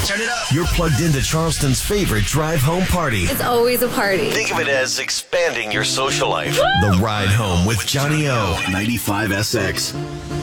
Turn it up. You're plugged into Charleston's favorite drive home party. It's always a party. Think of it as expanding your social life. The Ride Home with Johnny O. 95 SX.